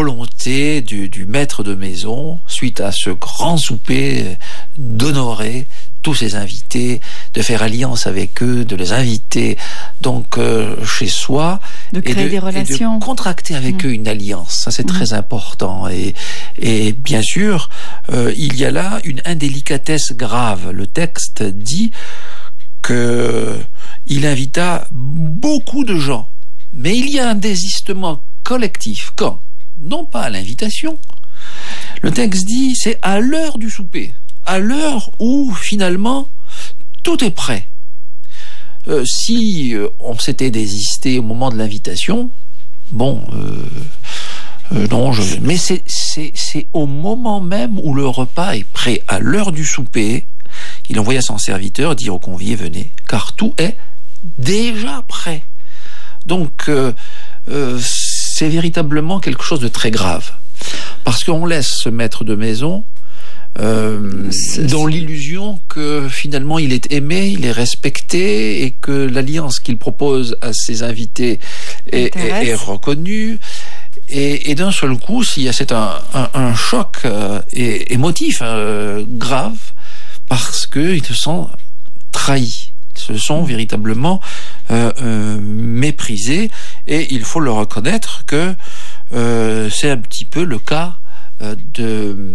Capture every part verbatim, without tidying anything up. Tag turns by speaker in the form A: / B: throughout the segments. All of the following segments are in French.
A: volonté du, du maître de maison, suite à ce grand souper, d'honorer tous ses invités, de faire alliance avec eux, de les inviter donc euh, chez soi,
B: de créer
A: et de,
B: des relations,
A: et de contracter avec mmh. eux une alliance. Ça, c'est mmh. très important. Et, et bien sûr, euh, il y a là une indélicatesse grave. Le texte dit que il invita beaucoup de gens, mais il y a un désistement collectif. Quand? Non pas à l'invitation. Le texte dit c'est à l'heure du souper. À l'heure où, finalement, tout est prêt. Euh, si euh, on s'était désisté au moment de l'invitation, bon, euh, euh, non, je, mais c'est, c'est, c'est au moment même où le repas est prêt, à l'heure du souper, il envoya son serviteur dire aux conviés, venez, car tout est déjà prêt. Donc, euh, euh, c'est véritablement quelque chose de très grave. Parce qu'on laisse ce maître de maison Euh, dans l'illusion que finalement il est aimé, il est respecté et que l'alliance qu'il propose à ses invités est, est, est reconnue. Et, et d'un seul coup, s'il y a c'est un, un, un choc euh, émotif euh, grave, parce qu'ils se sont trahis, ils se sont véritablement euh, euh, méprisés. Et il faut le reconnaître que euh, c'est un petit peu le cas euh, de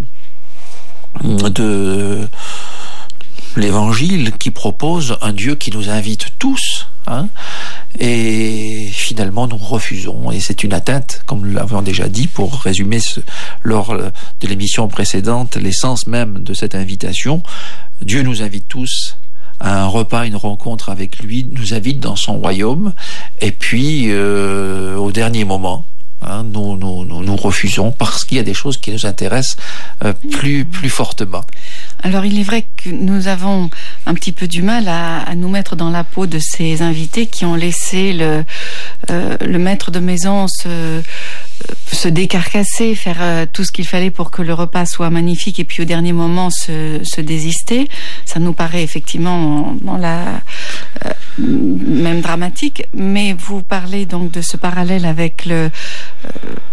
A: de l'évangile qui propose un Dieu qui nous invite tous, hein, et finalement nous refusons, et c'est une atteinte, comme nous l'avons déjà dit, pour résumer ce, lors de l'émission précédente, l'essence même de cette invitation. Dieu nous invite tous à un repas, une rencontre avec lui, nous invite dans son royaume, et puis euh, au dernier moment, Hein, nous, nous, nous, nous refusons parce qu'il y a des choses qui nous intéressent euh, plus, plus fortement.
B: Alors il est vrai que nous avons un petit peu du mal à, à nous mettre dans la peau de ces invités qui ont laissé le, euh, le maître de maison se, se décarcasser, faire euh, tout ce qu'il fallait pour que le repas soit magnifique et puis au dernier moment se, se désister. Ça nous paraît effectivement dans la, euh, même dramatique, mais vous parlez donc de ce parallèle avec le Euh,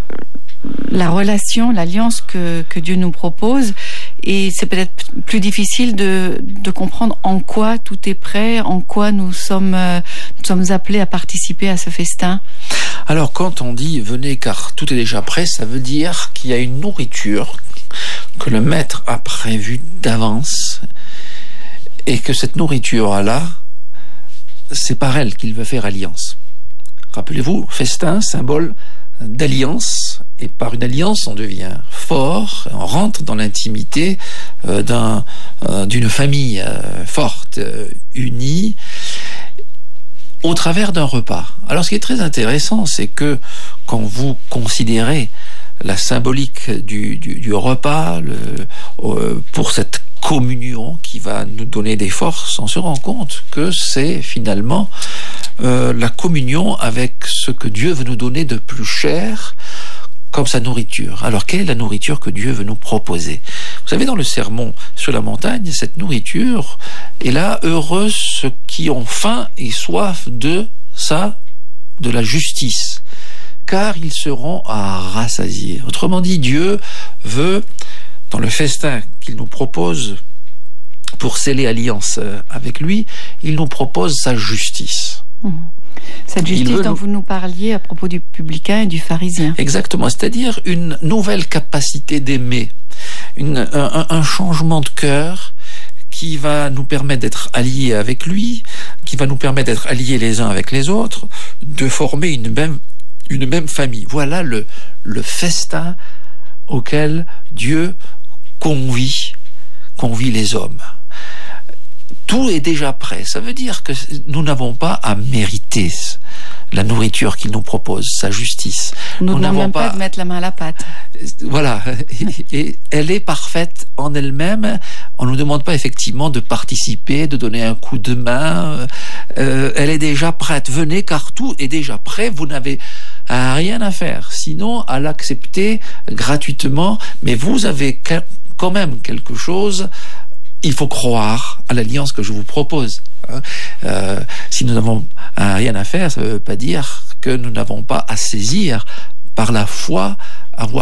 B: la relation, l'alliance que, que Dieu nous propose, et c'est peut-être plus difficile de, de comprendre en quoi tout est prêt, en quoi nous sommes, euh, nous sommes appelés à participer à ce festin.
A: Alors quand on dit venez car tout est déjà prêt, ça veut dire qu'il y a une nourriture que le maître a prévue d'avance et que cette nourriture-là, c'est par elle qu'il veut faire alliance. Rappelez-vous, festin, symbole d'alliance, et par une alliance on devient fort, on rentre dans l'intimité euh, d'un, euh, d'une famille euh, forte, euh, unie, au travers d'un repas. Alors ce qui est très intéressant, c'est que quand vous considérez la symbolique du, du, du repas, le, euh, pour cette communion qui va nous donner des forces, on se rend compte que c'est finalement euh, la communion avec ce que Dieu veut nous donner de plus cher comme sa nourriture. Alors quelle est la nourriture que Dieu veut nous proposer? Vous savez, dans le sermon sur la montagne, cette nourriture est là, heureux ceux qui ont faim et soif de ça, de la justice, car ils seront à rassasier. Autrement dit, Dieu veut, dans le festin qu'il nous propose pour sceller alliance avec lui, il nous propose sa justice. Mmh.
B: Cette justice dont nous... vous nous parliez à propos du publicain et du pharisien.
A: Exactement, c'est-à-dire une nouvelle capacité d'aimer, une, un, un changement de cœur qui va nous permettre d'être alliés avec lui, qui va nous permettre d'être alliés les uns avec les autres, de former une même, une même famille. Voilà le, le festin auquel Dieu convie, convie les hommes. Tout est déjà prêt. Ça veut dire que nous n'avons pas à mériter la nourriture qu'il nous propose, sa justice.
B: Nous, nous n'avons même pas de mettre la main à la pâte.
A: Voilà. Et, et elle est parfaite en elle-même. On ne nous demande pas effectivement de participer, de donner un coup de main. Euh, elle est déjà prête. Venez car tout est déjà prêt. Vous n'avez rien à faire, sinon à l'accepter gratuitement. Mais vous avez quand même quelque chose. Il faut croire à l'alliance que je vous propose. Euh, si nous n'avons rien à faire, ça ne veut pas dire que nous n'avons pas à saisir par la foi, avoir